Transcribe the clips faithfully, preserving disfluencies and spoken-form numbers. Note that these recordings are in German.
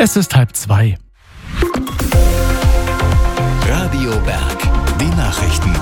Es ist halb zwei. Radio Berg, die Nachrichten.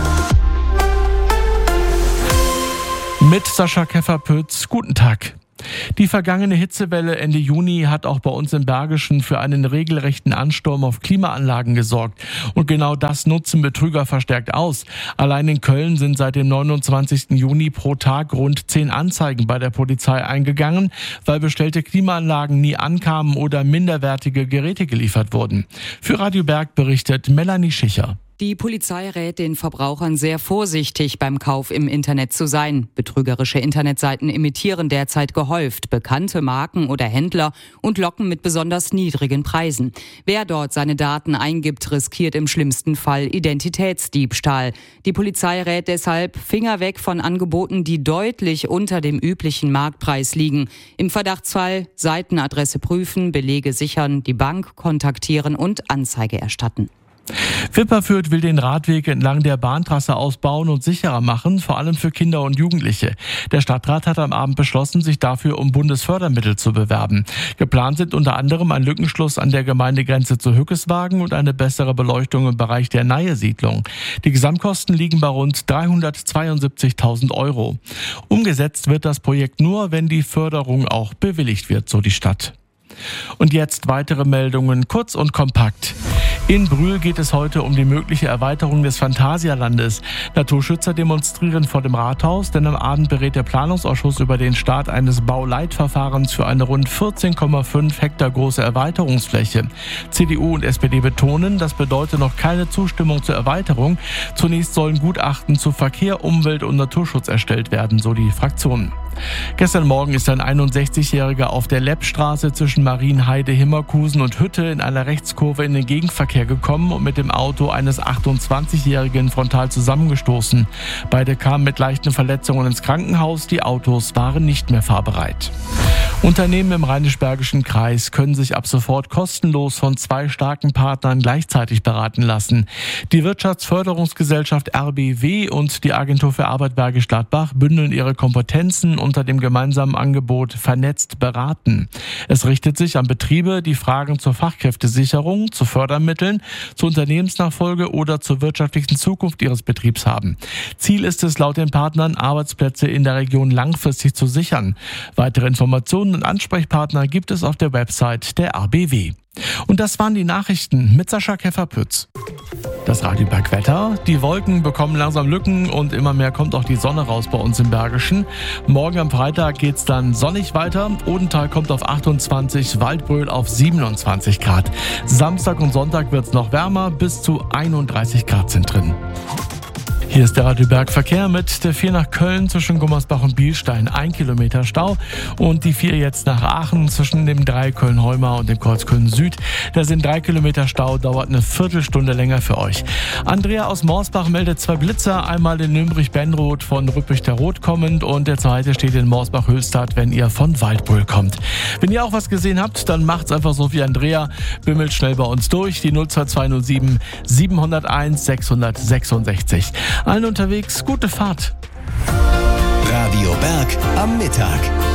Mit Sascha Keffer-Pütz, guten Tag. Die vergangene Hitzewelle Ende Juni hat auch bei uns im Bergischen für einen regelrechten Ansturm auf Klimaanlagen gesorgt. Und genau das nutzen Betrüger verstärkt aus. Allein in Köln sind seit dem neunundzwanzigsten Juni pro Tag rund zehn Anzeigen bei der Polizei eingegangen, weil bestellte Klimaanlagen nie ankamen oder minderwertige Geräte geliefert wurden. Für Radio Berg berichtet Melanie Schicher. Die Polizei rät den Verbrauchern sehr vorsichtig beim Kauf im Internet zu sein. Betrügerische Internetseiten imitieren derzeit gehäuft bekannte Marken oder Händler und locken mit besonders niedrigen Preisen. Wer dort seine Daten eingibt, riskiert im schlimmsten Fall Identitätsdiebstahl. Die Polizei rät deshalb Finger weg von Angeboten, die deutlich unter dem üblichen Marktpreis liegen. Im Verdachtsfall Seitenadresse prüfen, Belege sichern, die Bank kontaktieren und Anzeige erstatten. Wipperfürth will den Radweg entlang der Bahntrasse ausbauen und sicherer machen, vor allem für Kinder und Jugendliche. Der Stadtrat hat am Abend beschlossen, sich dafür um Bundesfördermittel zu bewerben. Geplant sind unter anderem ein Lückenschluss an der Gemeindegrenze zu Hückeswagen und eine bessere Beleuchtung im Bereich der Nahe-Siedlung. Die Gesamtkosten liegen bei rund dreihundertzweiundsiebzigtausend Euro. Umgesetzt wird das Projekt nur, wenn die Förderung auch bewilligt wird, so die Stadt. Und jetzt weitere Meldungen, kurz und kompakt. In Brühl geht es heute um die mögliche Erweiterung des Phantasialandes. Naturschützer demonstrieren vor dem Rathaus, denn am Abend berät der Planungsausschuss über den Start eines Bauleitverfahrens für eine rund vierzehn Komma fünf Hektar große Erweiterungsfläche. C D U und S P D betonen, das bedeutet noch keine Zustimmung zur Erweiterung. Zunächst sollen Gutachten zu Verkehr, Umwelt und Naturschutz erstellt werden, so die Fraktionen. Gestern Morgen ist ein einundsechzigjähriger auf der Leppstraße zwischen Marienheide, Himmerkusen und Hütte in einer Rechtskurve in den Gegenverkehr gekommen und mit dem Auto eines achtundzwanzigjährigen frontal zusammengestoßen. Beide kamen mit leichten Verletzungen ins Krankenhaus, die Autos waren nicht mehr fahrbereit. Unternehmen im Rheinisch-Bergischen Kreis können sich ab sofort kostenlos von zwei starken Partnern gleichzeitig beraten lassen. Die Wirtschaftsförderungsgesellschaft R B W und die Agentur für Arbeit Bergisch Gladbach bündeln ihre Kompetenzen unter dem gemeinsamen Angebot Vernetzt beraten. Es richtet sich an Betriebe, die Fragen zur Fachkräftesicherung, zu Fördermitteln, zur Unternehmensnachfolge oder zur wirtschaftlichen Zukunft ihres Betriebs haben. Ziel ist es laut den Partnern, Arbeitsplätze in der Region langfristig zu sichern. Weitere Informationen und Ansprechpartner gibt es auf der Website der R B W. Und das waren die Nachrichten mit Sascha Keffer-Pütz. Das Radio Berg Wetter. Die Wolken bekommen langsam Lücken und immer mehr kommt auch die Sonne raus bei uns im Bergischen. Morgen am Freitag geht's dann sonnig weiter. Odenthal kommt auf achtundzwanzig, Waldbröl auf siebenundzwanzig Grad. Samstag und Sonntag wird's noch wärmer, bis zu einunddreißig Grad sind drin. Hier ist der Radio Berg Verkehr mit der vier nach Köln zwischen Gummersbach und Bielstein, ein Kilometer Stau. Und die vier jetzt nach Aachen zwischen dem drei Köln-Heumar und dem Kreuz Köln-Süd. Da sind drei Kilometer Stau, dauert eine Viertelstunde länger für euch. Andrea aus Morsbach meldet zwei Blitzer, einmal den Nürnberg-Benroth von Rüppig-der-Rot kommend und der zweite steht in Morsbach-Hülstadt, wenn ihr von Waldbröl kommt. Wenn ihr auch was gesehen habt, dann macht's einfach so wie Andrea, bimmelt schnell bei uns durch, die null zwei zwei null sieben sieben null eins sechs sechs sechs. Allen unterwegs, gute Fahrt. Radio Berg am Mittag.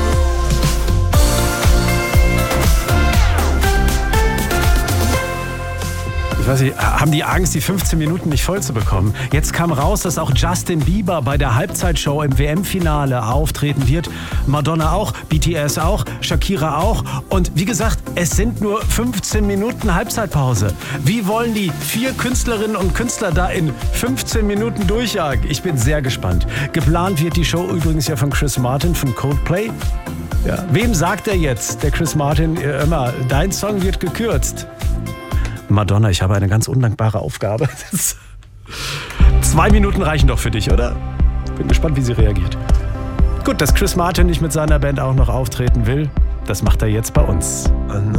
Ich weiß nicht, haben die Angst, die fünfzehn Minuten nicht voll zu bekommen? Jetzt kam raus, dass auch Justin Bieber bei der Halbzeitshow im W M-Finale auftreten wird. Madonna auch, B T S auch, Shakira auch. Und wie gesagt, es sind nur fünfzehn Minuten Halbzeitpause. Wie wollen die vier Künstlerinnen und Künstler da in fünfzehn Minuten durchjagen? Ich bin sehr gespannt. Geplant wird die Show übrigens ja von Chris Martin von Coldplay. Ja. Wem sagt er jetzt, der Chris Martin, immer, dein Song wird gekürzt? Madonna, ich habe eine ganz undankbare Aufgabe. Zwei Minuten reichen doch für dich, oder? Bin gespannt, wie sie reagiert. Gut, dass Chris Martin nicht mit seiner Band auch noch auftreten will, das macht er jetzt bei uns.